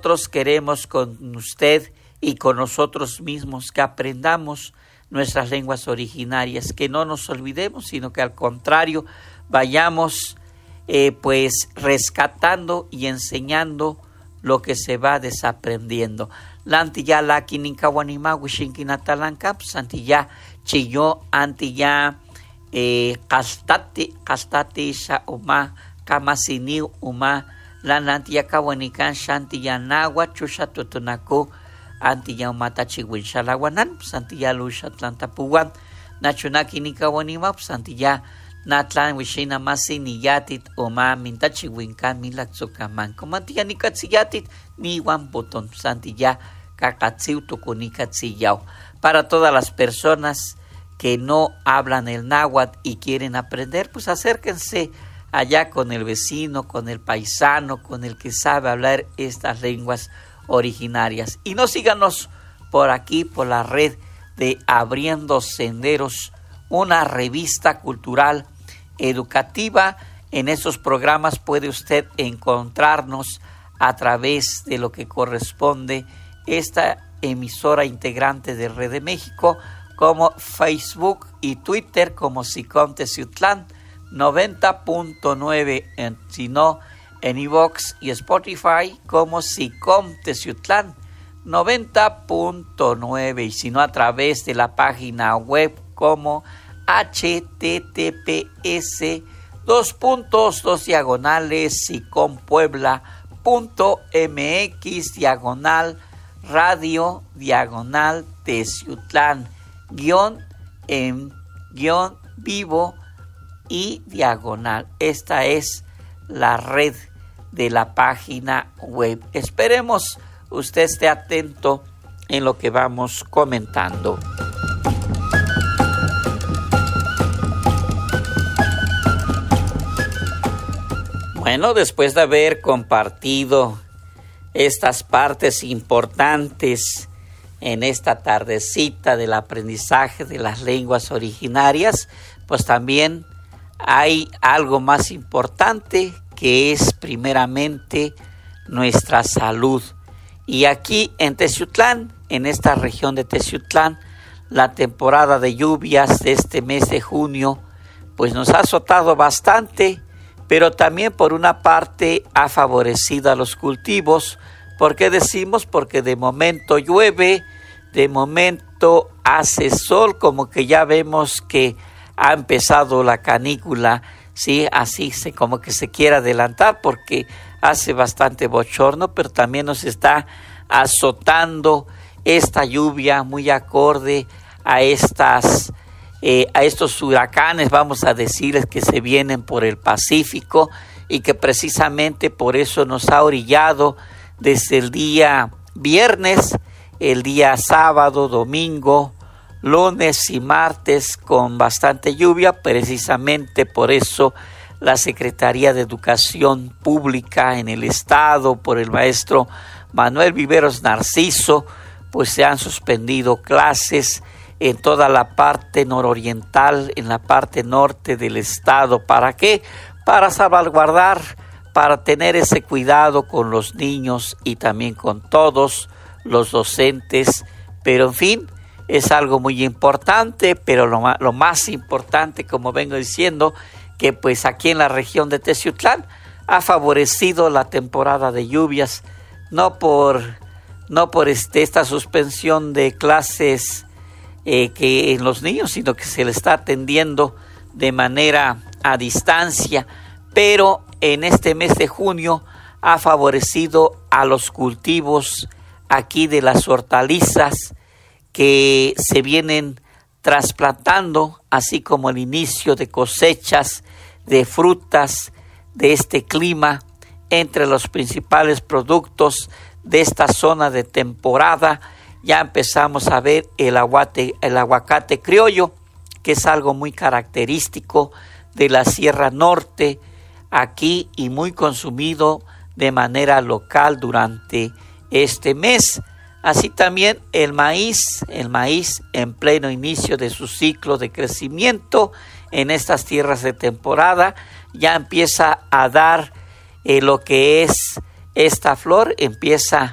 nosotros queremos con usted y con nosotros mismos que aprendamos nuestras lenguas originarias, que no nos olvidemos, sino que al contrario vayamos pues rescatando y enseñando lo que se va desaprendiendo. Lantiya la kininkawanima wishinkinatalanka, santiya chiyo antiya kastati sha uma kamasini uma lanantiya kawanikan shantiya nawa chusha tutunaku antiya umata chiwin shalawanan santiya lusha tlantapuwan nachunaki nikawanima santiya natlan wishina masiniyatit uma mintachiwinkan milakzukaman komantiya nikatsiyatit niwan botón santiya kakatsiu tukunikatsiyao. Para todas las personas que no hablan el náhuatl y quieren aprender, pues acérquense allá con el vecino, con el paisano, con el que sabe hablar estas lenguas originarias. Y no síganos por aquí, por la red de Abriendo Senderos, una revista cultural educativa. En esos programas puede usted encontrarnos a través de lo que corresponde esta emisora integrante de Red de México, como Facebook y Twitter como SICOM Teciutlán 90.9, sino en iVoox y Spotify como SICOM Teciutlán 90.9, y si no a través de la página web como https://sicom.puebla.mx/radio/Teciutlán _vivo y diagonal. Esta es la red de la página web. Esperemos usted esté atento en lo que vamos comentando. Bueno, después de haber compartido estas partes importantes en esta tardecita del aprendizaje de las lenguas originarias, pues también hay algo más importante, que es primeramente nuestra salud. Y aquí en Teciutlán, en esta región de Teciutlán, la temporada de lluvias de este mes de junio pues nos ha azotado bastante, pero también por una parte ha favorecido a los cultivos. ¿Por qué decimos? Porque de momento llueve, de momento hace sol, como que ya vemos que ha empezado la canícula, sí, así como que se quiere adelantar porque hace bastante bochorno, pero también nos está azotando esta lluvia muy acorde a estos huracanes, vamos a decirles, que se vienen por el Pacífico, y que precisamente por eso nos ha orillado desde el día viernes, el día sábado, domingo, lunes y martes con bastante lluvia. Precisamente por eso la Secretaría de Educación Pública en el estado, por el maestro Manuel Viveros Narciso, pues se han suspendido clases en toda la parte nororiental, en la parte norte del estado. ¿Para qué? Para salvaguardar, para tener ese cuidado con los niños y también con todos los docentes. Pero en fin, es algo muy importante, pero lo más importante, como vengo diciendo, que pues aquí en la región de Teciutlán ha favorecido la temporada de lluvias, no por esta suspensión de clases que en los niños, sino que se le está atendiendo de manera a distancia, pero en este mes de junio ha favorecido a los cultivos aquí de las hortalizas que se vienen trasplantando, así como el inicio de cosechas de frutas de este clima. Entre los principales productos de esta zona de temporada ya empezamos a ver el aguacate criollo, que es algo muy característico de la Sierra Norte aquí y muy consumido de manera local durante este mes. Así también el maíz en pleno inicio de su ciclo de crecimiento en estas tierras de temporada, ya empieza a dar lo que es esta flor, empieza